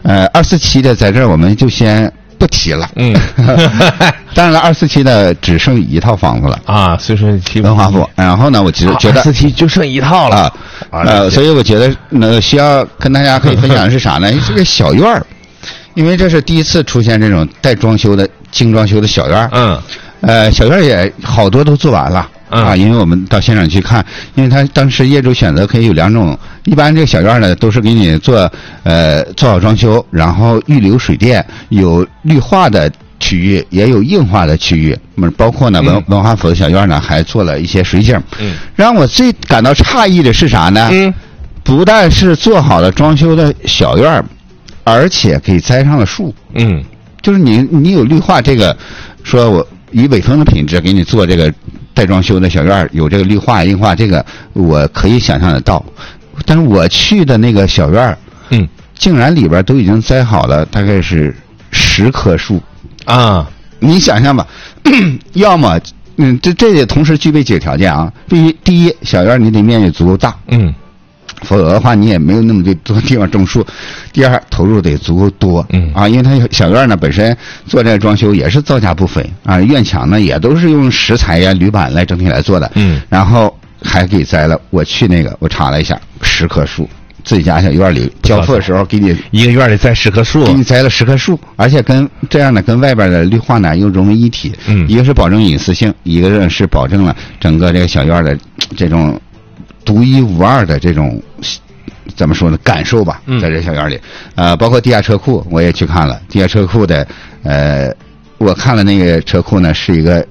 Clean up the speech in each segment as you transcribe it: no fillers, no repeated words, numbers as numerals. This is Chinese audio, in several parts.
247的在这儿我们就先不提了。当然了，247的只剩一套房子了啊，虽说文华府。然后呢，我觉得 247就剩一套了所以我觉得需要跟大家可以分享的是啥呢？这个小院儿，因为这是第一次出现这种带装修的精装修的小院儿。小院儿也好多都做完了。因为我们到现场去看，因为他当时业主选择可以有2种，一般这个小院呢都是给你做好装修，然后预留水电，有绿化的区域，也有硬化的区域，包括呢文华府的小院呢还做了一些水景。让我最感到诧异的是啥呢？不但是做好了装修的小院，而且给栽上了树。就是你有绿化，这个说我以伟峰的品质给你做这个带装修的小院，有这个绿化硬化，这个我可以想象得到。但是我去的那个小院，竟然里边都已经栽好了大概是10棵树啊！你想象吧，要么这也同时具备几个条件啊。第一，小院你得面积足够大，否则的话你也没有那么多地方种树。第二，投入得足够多，因为它小院呢本身做这个装修也是造价不菲啊，院墙呢也都是用石材呀、铝板来整体来做的，然后还给栽了，我去那个我查了一下，10棵树，自己家小院里交付的时候给你一个院里栽10棵树， 给你栽了10棵树，而且跟外边的绿化呢又融为一体，一个是保证隐私性，一个是保证了整个这个小院的这种独一无二的这种怎么说呢感受吧，在这小院里，包括地下车库我也去看了，地下车库的我看了那个车库呢是一个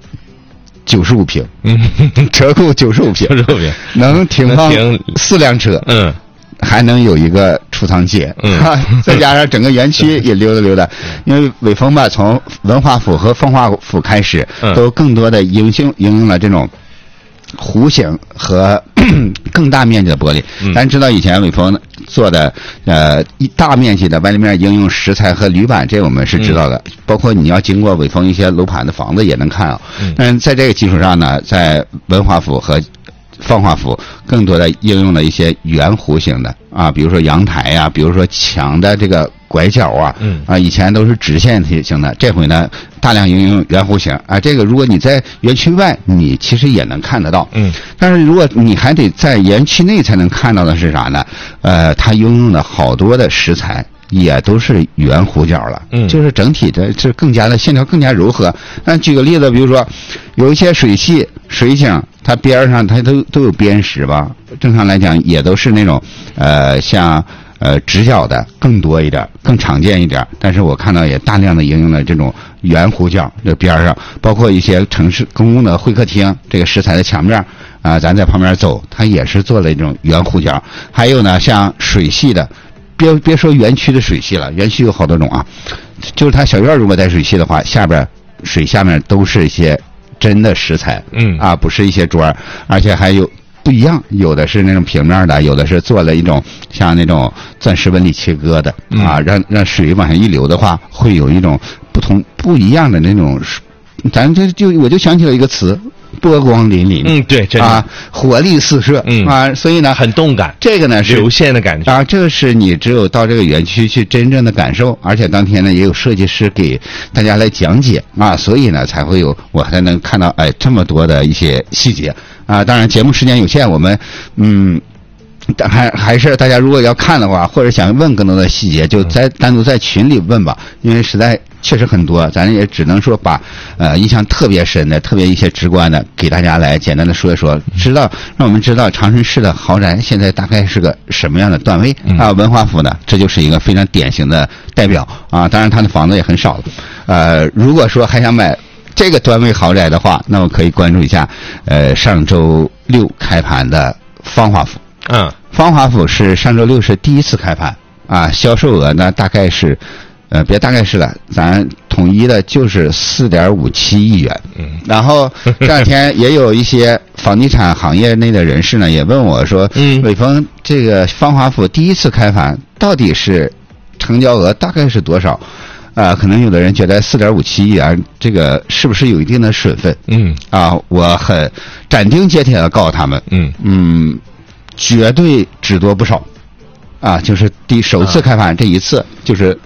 95平，车库95平，能停放4辆车，还能有一个储藏间，再加上整个园区也溜达，因为伟峰吧，从文华府和风华府开始，都更多的应用了这种弧形和更大面积的玻璃。咱知道以前伟峰做的一大面积的外立面应用石材和铝板，这我们是知道的，包括你要经过伟峰一些楼盘的房子也能看啊。但是在这个基础上呢，在文华府和放华府更多的应用了一些圆弧形的啊，比如说阳台呀，比如说墙的这个拐角啊，以前都是直线型的，这回呢大量应用圆弧形啊。这个如果你在园区外，你其实也能看得到，但是如果你还得在园区内才能看到的是啥呢？它应用了好多的石材，也都是圆弧角了，就是整体的是更加的线条更加柔和。那举个例子，比如说有一些水系水井，它边上它都有边石吧，正常来讲也都是那种像直角的更多一点，更常见一点，但是我看到也大量的应用了这种圆弧角的边上，包括一些城市公共的会客厅，这个石材的墙面咱在旁边走，它也是做了一种圆弧角。还有呢，像水系的，别说园区的水系了，园区有好多种啊，就是它小院如果带水系的话，水下面都是一些真的石材，不是一些砖，而且还有不一样，有的是那种平面的，有的是做了一种像那种钻石纹理切割的让水往下一流的话，会有一种不一样的那种，我就想起了一个词，波光粼粼， 对，真的活力四射，所以呢很动感， 这个呢是流线的感觉这个是你只有到这个园区去真正的感受，而且当天呢也有设计师给大家来讲解所以呢我才能看到这么多的一些细节当然节目时间有限，我们还是大家如果要看的话，或者想问更多的细节，就单独在群里问吧，因为实在确实很多，咱也只能说把印象特别深的、特别一些直观的给大家来简单的说一说，让我们知道长春市的豪宅现在大概是个什么样的段位文华府呢，这就是一个非常典型的代表当然它的房子也很少了，如果说还想买这个段位豪宅的话，那我可以关注一下上周六开盘的芳华府。芳华府是上周六是第一次开盘销售额呢大概是别大概是了，咱统一的就是 4.57 亿元。然后这两天也有一些房地产行业内的人士呢也问我说，伟峰这个芳华府第一次开盘到底是成交额大概是多少？可能有的人觉得 4.57 亿元这个是不是有一定的水分？我很斩钉截铁的告诉他们，绝对只多不少就是首次开盘这一次就是